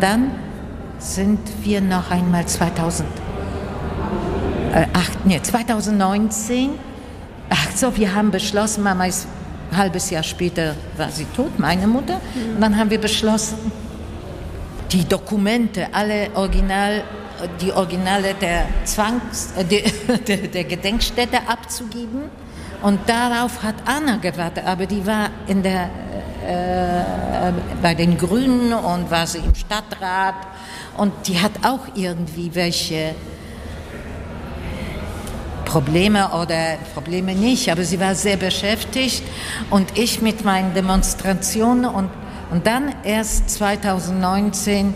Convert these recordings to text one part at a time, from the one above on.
dann sind wir noch einmal 2019. Wir haben beschlossen, Mama ist ein halbes Jahr später, war sie tot, meine Mutter. Und dann haben wir beschlossen, die Dokumente, die Originale der Gedenkstätte abzugeben. Und darauf hat Anna gewartet, aber die war bei den Grünen und war sie im Stadtrat. Und die hat auch irgendwie welche Probleme nicht, aber sie war sehr beschäftigt und ich mit meinen Demonstrationen und dann erst 2019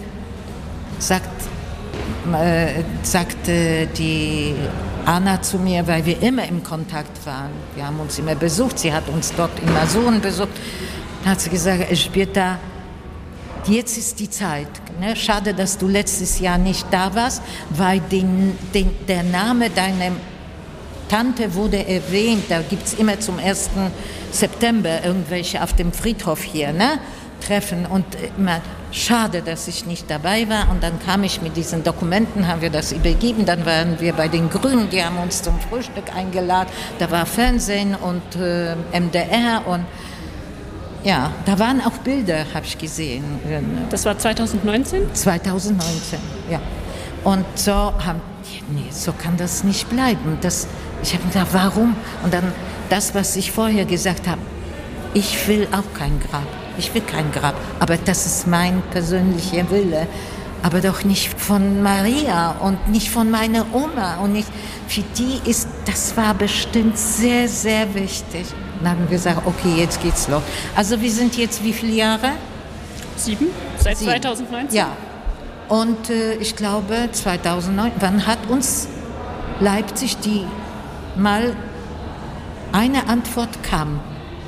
sagte die Anna zu mir, weil wir immer im Kontakt waren, wir haben uns immer besucht, sie hat uns dort in Masuren besucht, dann hat sie gesagt, Elżbieta, jetzt ist die Zeit. Ne? Schade, dass du letztes Jahr nicht da warst, weil der Name deiner Tante wurde erwähnt. Da gibt es immer zum 1. September irgendwelche auf dem Friedhof hier, ne? Treffen. Und immer schade, dass ich nicht dabei war. Und dann kam ich mit diesen Dokumenten, haben wir das übergeben. Dann waren wir bei den Grünen, die haben uns zum Frühstück eingeladen. Da war Fernsehen und MDR und ja, da waren auch Bilder, habe ich gesehen. Das war 2019? 2019, ja. Und so kann das nicht bleiben. Ich habe gedacht, warum? Und dann das, was ich vorher gesagt habe, ich will auch kein Grab. Ich will kein Grab, aber das ist mein persönlicher Wille. Aber doch nicht von Maria und nicht von meiner Oma. Und nicht für die das war bestimmt sehr, sehr wichtig. Dann haben wir gesagt, okay, jetzt geht's los. Also wir sind jetzt wie viele Jahre? 7, seit 2019? Ja. Und ich glaube 2009, wann hat uns Leipzig mal eine Antwort kam?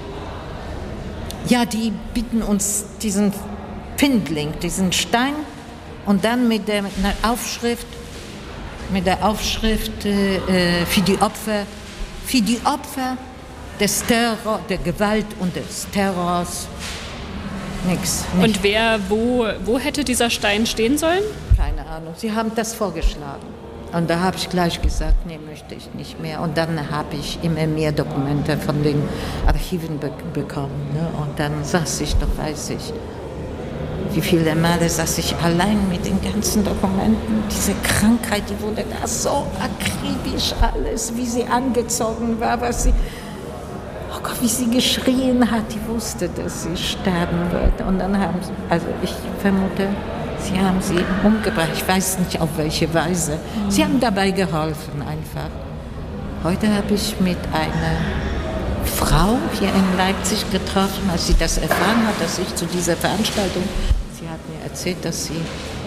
Ja, die bieten uns diesen Findling, diesen Stein und dann mit der Aufschrift für die Opfer des Terrors, der Gewalt und des Terrors. Nix. Und wo hätte dieser Stein stehen sollen? Keine Ahnung. Sie haben das vorgeschlagen. Und da habe ich gleich gesagt, nee, möchte ich nicht mehr. Und dann habe ich immer mehr Dokumente von den Archiven bekommen. Ne? Und dann saß ich, weiß ich, wie viele Male saß ich allein mit den ganzen Dokumenten. Diese Krankheit, die wurde da so akribisch alles, wie sie angezogen war, oh Gott, wie sie geschrien hat, die wusste, dass sie sterben wird. Und dann ich vermute, sie haben sie umgebracht. Ich weiß nicht, auf welche Weise. Sie haben dabei geholfen einfach. Heute habe ich mit einer Frau hier in Leipzig getroffen, als sie das erfahren hat, dass ich zu dieser Veranstaltung, sie hat mir erzählt, dass sie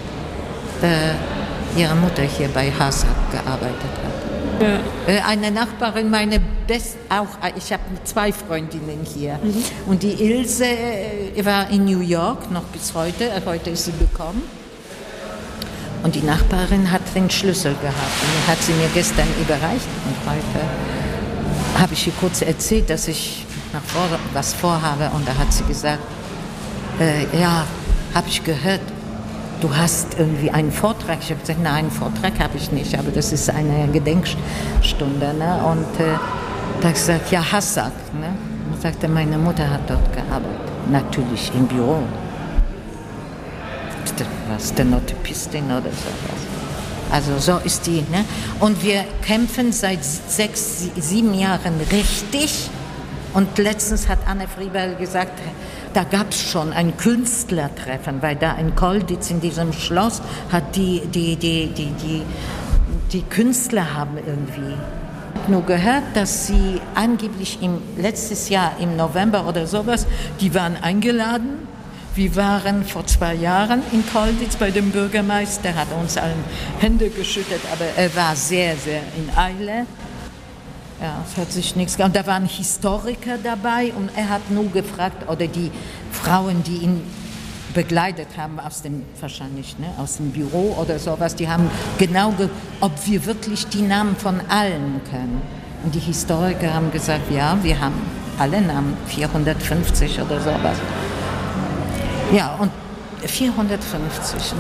ihre Mutter hier bei HASAG gearbeitet hat. Ja. Eine Nachbarin, ich habe 2 Freundinnen hier. Und die Ilse war in New York, noch bis heute. Heute ist sie gekommen. Und die Nachbarin hat den Schlüssel gehabt. Und den hat sie mir gestern überreicht. Und heute habe ich ihr kurz erzählt, dass ich was vorhabe. Und da hat sie gesagt, ja, habe ich gehört, du hast irgendwie einen Vortrag. Ich habe gesagt, nein, einen Vortrag habe ich nicht, aber das ist eine Gedenkstunde. Ne? Und da habe ich gesagt, ja, HASAG. Ne? Und sagte, meine Mutter hat dort gearbeitet. Natürlich im Büro. Was, Stenotypistin oder sowas. Also so ist die. Ne? Und wir kämpfen seit 6, 7 Jahren richtig. Und letztens hat Anne Friebel gesagt, da gab es schon ein Künstlertreffen, weil da in Kolditz in diesem Schloss hat die Künstler haben irgendwie nur gehört, dass sie angeblich letztes Jahr im November oder sowas, die waren eingeladen. Wir waren vor 2 Jahren in Kolditz bei dem Bürgermeister, hat uns allen Hände geschüttelt, aber er war sehr, sehr in Eile. Ja, es hat sich nichts geändert. Da waren Historiker dabei und er hat nur gefragt, oder die Frauen, die ihn begleitet haben, wahrscheinlich aus dem Büro oder sowas, die haben genau ob wir wirklich die Namen von allen können. Und die Historiker haben gesagt, ja, wir haben alle Namen, 450 oder sowas. Ja, und 450.